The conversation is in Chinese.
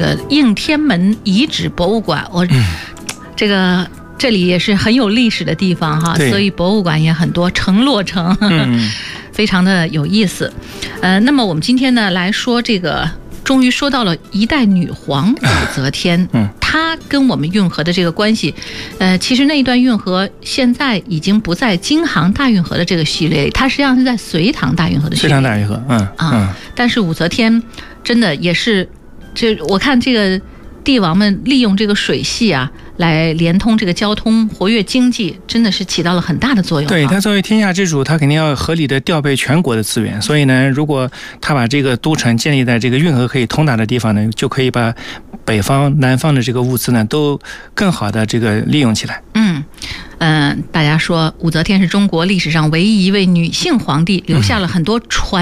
个应天门遗址博物馆，这里也是很有历史的地方哈，所以博物馆也很多，城落城，非常的有意思。那么我们今天呢来说这个，终于说到了一代女皇武则天，她跟我们运河的这个关系，其实那一段运河现在已经不在京杭大运河的这个序列里，它实际上是在隋唐大运河的序列。 隋唐大运河， 但是武则天真的也是，我看这个帝王们利用这个水系啊，来连通这个交通，活跃经济，真的是起到了很大的作用。 对，他作为天下之主，他肯定要合理的调配全国的资源。所以呢，如果他把这个都城建立在这个运河可以通达的地方呢，就可以把北方、南方的这个物资呢，都更好的这个利用起来。 大家说武则天是中国历史上唯一一位女性皇帝，留下了很多传